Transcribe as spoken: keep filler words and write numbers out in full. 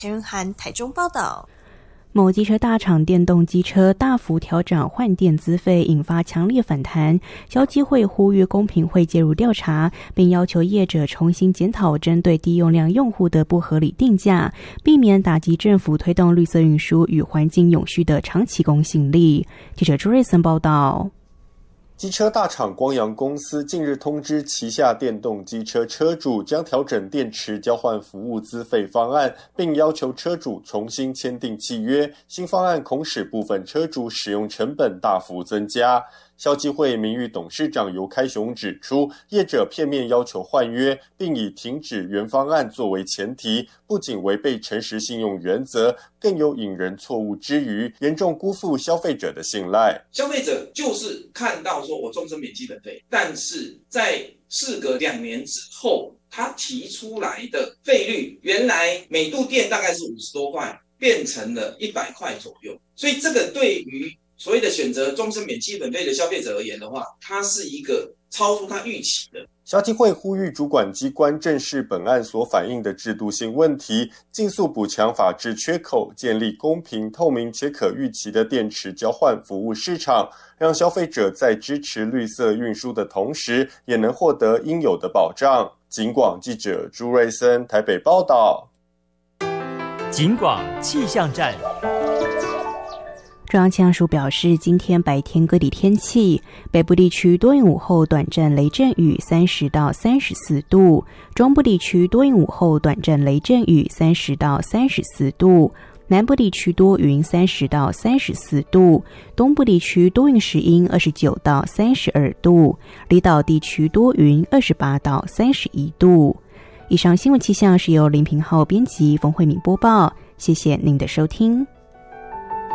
陈润涵台中报道。 某机车大厂电动机车大幅调涨换电资费，引发强烈反弹。消基会呼吁公平会介入调查，并要求业者重新检讨针对低用量用户的不合理定价，避免打击政府推动绿色运输与环境永续的长期公信力。记者朱瑞森报道。 机车大厂光阳公司近日通知旗下电动机车车主将调整电池交换服务资费方案，并要求车主重新签订契约。新方案恐使部分车主使用成本大幅增加。消基会名誉董事长尤开雄指出，业者片面要求换约，并以停止原方案作为前提，不仅违背诚实信用原则，更有引人错误之余，严重辜负消费者的信赖。 消费者就是看到说我终身免基本费，但是在事隔两年之后，他提出来的费率原来每度电大概是五十多块，变成了一百块左右，所以这个对于所谓的选择终身免基本费的消费者而言的话，它是一个超出他预期的。 消基会呼吁主管机关正视本案所反映的制度性问题，尽速补强法制缺口，建立公平、透明且可预期的电池交换服务市场，让消费者在支持绿色运输的同时，也能获得应有的保障。警广记者朱瑞森台北报道。 警广气象站。 中央气象署表示，今天白天各地天气，北部地区多云午后短暂雷阵雨，三十到三十四度；中部地区多云午后短暂雷阵雨，三十到三十四度；南部地区多云，三十到三十四度；东部地区多云时阴，二十九到三十二度；离岛地区多云，二十八到三十一度。以上新闻气象是由林平浩编辑，冯慧敏播报，谢谢您的收听。